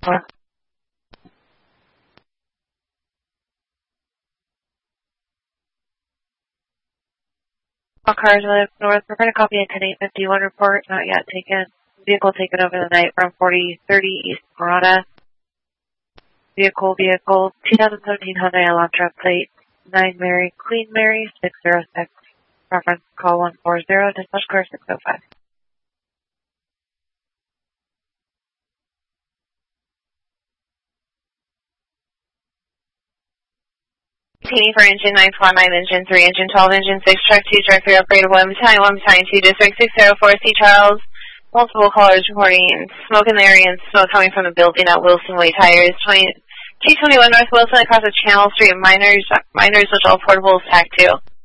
All cars live north. We're going to copy a 10851 report, not yet taken. Vehicle taken over the night from 4030 East Parada. Vehicle 2017 Hyundai Elantra plate 9 Mary, Queen Mary 606. Reference call 140, dispatch car 605. For engine 949, engine 3, engine 12, engine 6, truck 2, truck 3, operator 1, battalion 2, district 604, C. Charles. Multiple callers reporting smoke in the area and smoke coming from the building at Wilson Way Tires. 221 North Wilson across the Channel Street. Miners with all portables, TAC 2.